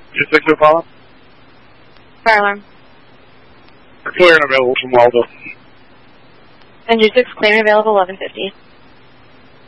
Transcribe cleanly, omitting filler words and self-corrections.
6 Impala. Fire alarm. Clear and available from Waldo. Engine 6, clear and available, 1150.